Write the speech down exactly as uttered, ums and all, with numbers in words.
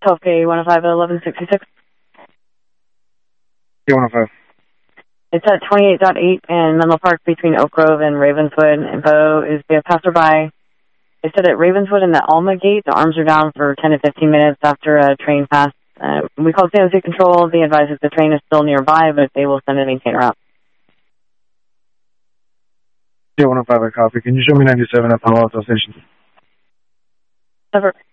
twelve K one oh five at eleven sixty-six. K one oh five. It's at twenty-eight point eight in Menlo Park between Oak Grove and Ravenswood. Info is we have passerby. They said at Ravenswood in the Alma gate, the arms are down for ten to fifteen minutes after a train passed. Uh, we called San Jose Control. They advise that the train is still nearby, but they will send a maintainer out. K one oh five, I copy. Can you show me ninety-seven at Palo Alto Station? Over.